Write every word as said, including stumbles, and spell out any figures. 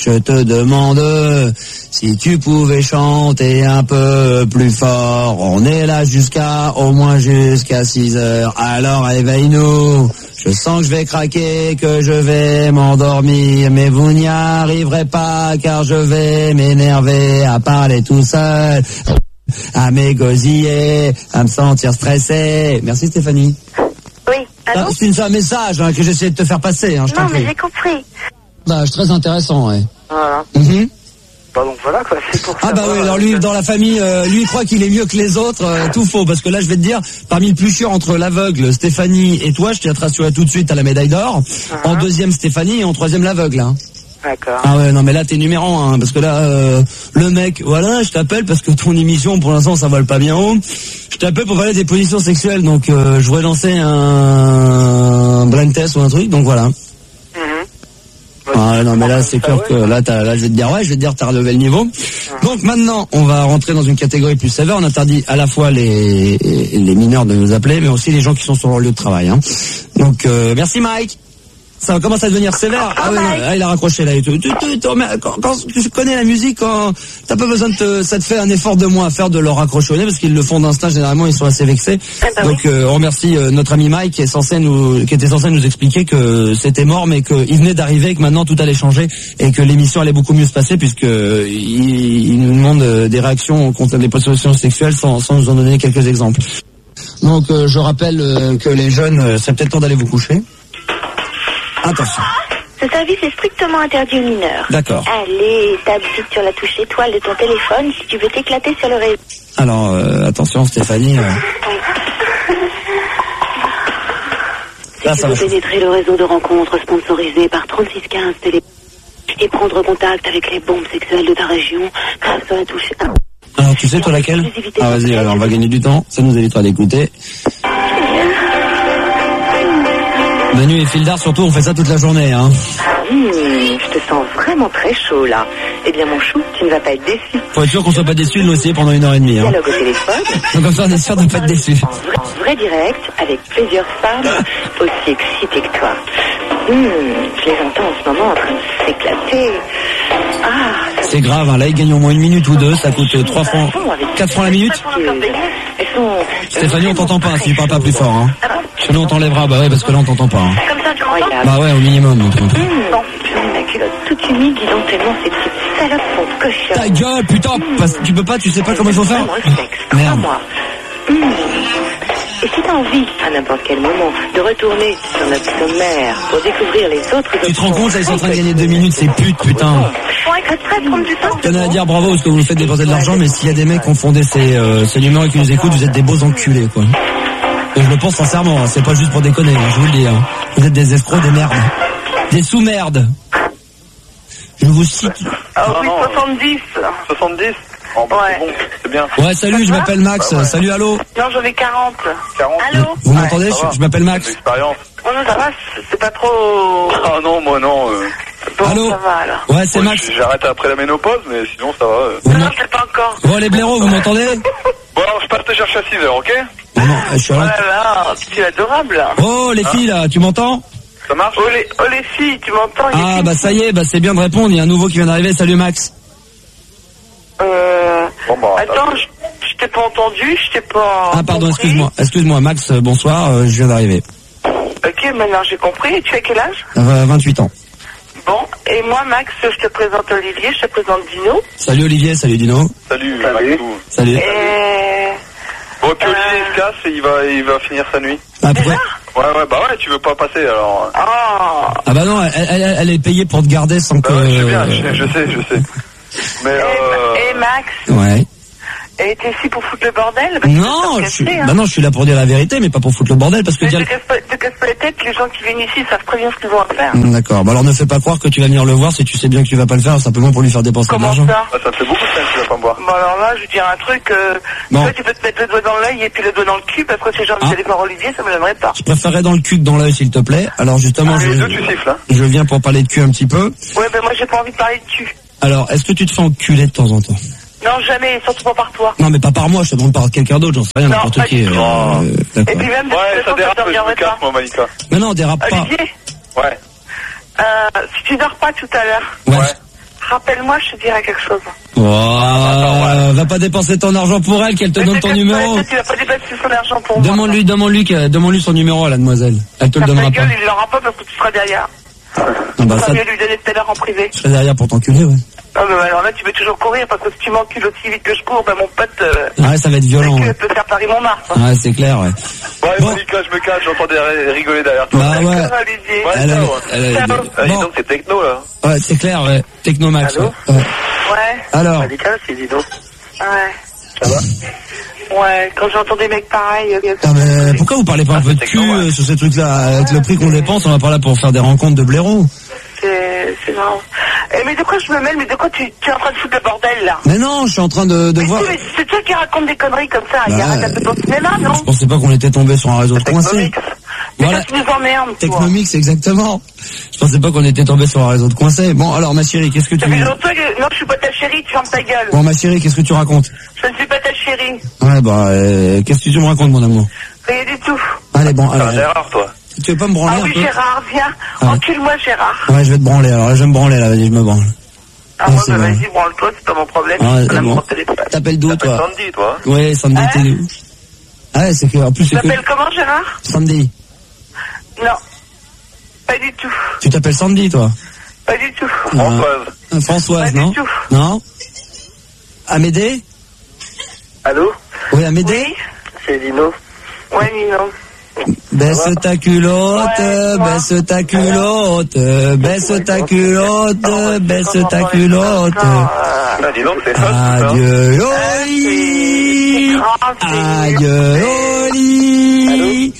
Je te demande si tu pouvais chanter un peu plus fort. On est là jusqu'à, au moins jusqu'à six heures. Alors réveille-nous. Je sens que je vais craquer, que je vais m'endormir. Mais vous n'y arriverez pas car je vais m'énerver à parler tout seul, à m'égosiller, à me sentir stressé. Merci Stéphanie. Oui, allô? Ah, c'est un message hein, que j'essaie de te faire passer. Hein, je non, t'en mais prie. j'ai compris. Bah, c'est très intéressant, ouais. Voilà. Mm-hmm. Bah donc voilà quoi, c'est pour ça. Ah bah oui, alors lui, dans la famille, euh, lui il croit qu'il est mieux que les autres, euh, tout faux, parce que là je vais te dire, parmi le plus chiant entre l'aveugle, Stéphanie et toi, je tiens à te rassurer tout de suite à la médaille d'or, uh-huh. En deuxième Stéphanie et en troisième l'aveugle. Hein. D'accord. Ah ouais, non mais là t'es numéro un, hein, parce que là, euh, le mec, voilà, je t'appelle parce que ton émission pour l'instant ça vole pas bien haut, je t'appelle pour parler des positions sexuelles, donc euh, je voudrais lancer un, un blind test ou un truc, donc voilà. Ah non mais là c'est clair que là, t'as, là je vais te dire ouais je vais te dire t'as relevé le niveau. Donc maintenant on va rentrer dans une catégorie plus sévère. On interdit à la fois les les mineurs de nous appeler mais aussi les gens qui sont sur leur lieu de travail. Hein. Donc euh, merci Mike. Ça commence à devenir sévère. Ah ouais, non, là, il a raccroché là et tout. Tu, tu, tu, quand, quand tu connais la musique, quand t'as pas besoin de te, ça te fait un effort de moins à faire de leur raccrocher parce qu'ils le font d'instinct. Généralement, ils sont assez vexés. Ah bah Donc, oui. euh, on remercie euh, notre ami Mike qui est censé nous, qui était censé nous expliquer que c'était mort, mais qu'il venait d'arriver, et que maintenant tout allait changer et que l'émission allait beaucoup mieux se passer puisque euh, il, il nous demande euh, des réactions contre les positions sexuelles sans, sans nous en donner quelques exemples. Donc, euh, je rappelle euh, que les jeunes, euh, c'est peut-être temps d'aller vous coucher. Attention. Ce service est strictement interdit aux mineurs. D'accord. Allez, tape vite sur la touche étoile de ton téléphone si tu veux t'éclater sur le réseau. Alors, euh, attention Stéphanie. Euh... Là, Si ça vous va. pénétrer le réseau de rencontres sponsorisé par trente-six quinze télé et prendre contact avec les bombes sexuelles de ta région, tape sur la touche un. Alors, tu sais toi laquelle? Ah vas-y, alors on va gagner du temps. Ça nous évitera d'écouter. Manu et Fildar, surtout, on fait ça toute la journée, hein. Mmh, je te sens vraiment très chaud là. Eh bien mon chou, tu ne vas pas être déçu. Faut être sûr qu'on soit pas déçus, nous aussi, pendant une heure et demie, hein. Dialogue au téléphone. Donc comme ça, on est sûr de pas être déçus. En vrai, en vrai direct, avec plusieurs femmes aussi excitées que toi. Mmh, je les entends en ce moment en train de s'éclater. Ah, C'est grave, hein. Là, ils gagnent au moins une minute ou deux. Ça coûte trois francs, quatre francs la minute. elles sont... Stéphanie, on t'entend pas si tu parles pas plus fort, hein. Sinon, on t'enlèvera. Bah ouais, parce que là, on t'entend pas, hein. Comme ça, tu m'entends? Bah ouais, au minimum. Donc. Mmh, bon, j'ai mis ma culotte toute humide, dis donc tellement ces petites salopes sont cochonnes. Ta gueule, putain, parce que tu peux pas, tu sais pas comment il faut faire. Vraiment le sexe, Merde. crois-moi. Mmh. Et si t'as envie, à n'importe quel moment, de retourner sur notre sommaire pour découvrir les autres... Tu te rends compte, là, ils sont en train de gagner deux minutes, c'est pute, putain. Faut être prêt, prendre du temps. Je tenais à dire bravo parce que vous nous faites dépenser de l'argent, mais s'il y a des mecs qui ont fondé ces, euh, ces numéros et qui nous écoutent, vous êtes des beaux enculés, quoi. Et je le pense sincèrement, hein, c'est pas juste pour déconner, hein, je vous le dis. Hein. Vous êtes des escrocs, des merdes. Des sous-merdes. Je vous cite. Ah oui, soixante-dix. soixante-dix Oh, bah, Ouais. c'est bon, c'est bien. Ouais, salut, je m'appelle Max. Bah, ouais. Salut, allô. Non, j'en ai quarante. quarante Allô? Vous m'entendez? ça je, va. je m'appelle J'ai de Max. l'expérience. Oh non, ça va, c'est- c'est pas trop... Ah non, moi non. Euh... Bon, Allô? ça va alors. Ouais, c'est moi, Max. j- J'arrête après la ménopause, mais sinon ça va. euh. Vous Non, m'en- c'est pas encore. Bon, les blaireaux, vous m'entendez? Bon alors, je passe te chercher à six heures, ok? Non, non, je suis Oh là. là là, tu es adorable là. Oh, les filles, là, tu m'entends? Ça marche? Oh les, oh les filles, tu m'entends? Il y a Ah, qu'une bah ça y est, bah c'est bien de répondre. Il y a un nouveau qui vient d'arriver. Salut, Max. Euh... Bon, bah, Attends, je, je t'ai pas entendu, je t'ai pas... Ah, pardon, compris. excuse-moi. Excuse-moi, Max, euh, bonsoir, euh, je viens d'arriver. Ok, maintenant j'ai compris. Et tu as quel âge? Euh, vingt-huit ans. Bon, et moi Max, je te présente Olivier, je te présente Dino. Salut Olivier, salut Dino. Salut, Maxou. Salut. Et... Bon, puis Olivier, Euh. il se casse et il va, il va finir sa nuit. Ah, Déjà? pourquoi- Ouais, ouais, bah ouais, tu veux pas passer alors. Ah. ah bah non, elle, elle, elle est payée pour te garder sans que... Bah ouais, je sais bien, je, je sais, je sais. Mais Et, euh... et Max, Ouais. et t'es ici pour foutre le bordel? Parce que Non, c'est je suis... cassé, hein. bah non, je suis là pour dire la vérité, mais pas pour foutre le bordel, parce que... Mais dire- te casse pas, te casse pas la tête, les gens qui viennent ici savent très bien ce qu'ils vont faire. Hum, D'accord, bah alors ne fais pas croire que tu vas venir le voir si tu sais bien que tu vas pas le faire, simplement pour lui faire dépenser de Comment l'argent. ça? ah, ça te fait beaucoup de peine, tu vas pas me voir. Bon alors là, je veux dire un truc, euh, Bon. toi tu peux te mettre le doigt dans l'œil et puis le doigt dans le cul, parce que ces gens Ah. qui allaient voir Olivier, ça me l'aimerait pas. Je préférerais dans le cul que dans l'œil, s'il te plaît. Alors justement, Les deux, je... tu siffles, hein. je viens pour parler de cul un petit peu. Ouais, ben moi j'ai pas envie de parler de cul. Alors, est-ce que tu te fais enculer de temps en temps? Non, jamais, surtout pas par toi. Non, mais pas par moi, je te demande par quelqu'un d'autre, j'en sais rien, Non, n'importe pas qui. du tout. euh, Et D'accord. puis même de Ouais, toute ça façon, ça dérape, te je me reviendrait casse, pas. moi, Malika. Mais non, dérape pas. Olivier, Ouais. euh, si tu dors pas tout à l'heure, Ouais. Ouais. rappelle-moi, je te dirai quelque chose. Oh, euh, va pas dépenser ton argent pour elle, qu'elle te Mais donne ton t'inquiète numéro. pas, tu vas pas dépasser son argent pour moi. Demande-lui, demande-lui, que- demande-lui son numéro à la demoiselle. Elle te le Ta donnera pas. gueule, il l'aura pas parce que tu seras derrière. Ah bah Ça ça, va mieux lui donner tout à l'heure en privé. je serai derrière pour t'enculer, ouais. Non, mais alors là, tu peux toujours courir parce que si tu m'encules aussi vite que je cours, ben mon pote, euh, Ouais, ça va être violent. tu Ouais, peux faire Paris-Montmartre. Hein. ouais c'est clair, ouais. Ouais, Bon. Monica, je me cache, j'entendais ri- rigoler derrière toi. Bah ouais. D'accord, Olivier. Ouais, Elle a- ça, ouais. elle a- Ciao. Ah, dis Bon, donc, c'est techno, là. ouais, c'est clair, ouais. Technomax. Allô Ouais. Ouais. Ouais, Alors, Monica, c'est dis donc. ouais. Ça va? Ouais, quand j'entends des mecs pareils... euh, ah, mais pourquoi vous parlez pas un peu de c'est cul techno, ouais. euh, sur ces trucs-là? Avec le prix qu'on dépense, on va pas là pour faire des rencontres de blaireaux. C'est c'est marrant. Eh, mais de quoi je me mêle? Mais de quoi tu, tu es en train de foutre le bordel, là? Mais non, je suis en train de, de Mais voir. tu- mais c'est toi qui raconte des conneries comme ça. Il y Bah, a un peu ton cinéma, non? Je pensais pas qu'on était tombé sur un réseau de coincés. Technomix. Mais Voilà. toi, tu nous emmerdes, toi. Technomix, exactement. Je pensais pas qu'on était tombé sur un réseau de coincés. Bon, alors, ma chérie, qu'est-ce que Ça tu... fait longtemps que... Non, je suis pas ta chérie, tu fermes ta gueule. Bon, ma chérie, qu'est-ce que tu racontes? Je ne suis pas ta chérie. Ouais, bah, euh, qu'est-ce que tu me racontes, mon amour? Rien du tout. Allez, bon, Ah, alors, Gérard, toi. tu veux pas me branler Ah un oui, peu? Gérard, viens. Ouais. Encule-moi, Gérard. Ouais, je vais te branler, alors, je vais me branler, là, vas-y, je me branle. Ah, Ouais, moi, c'est bah, bon. vas-y, branle-toi, c'est pas mon problème. Ouais, Je c'est prends bon. mon téléphone. T'appelles d'où, T'appelles toi? Sandy, toi. Ouais, Sandy, Hein? t'es d'où? Ah ouais, c'est que, en plus, Tu c'est que... t'appelles comment, Gérard? Sandy. Non. Pas du tout. Tu t'appelles Sandy, toi? Pas du tout. Françoise. Euh, Françoise, Pas non? du tout. Non? Amédée? Allô? Oui, Amédée? Oui? C'est Lino. Ouais, Nino. Baisse ta culotte, Ouais, moi. baisse ta culotte, baisse ta culotte, baisse ta culotte. Ah, dis donc, c'est ça, tout ça. Adieu, c'est oui. grave, c'est- Adieu,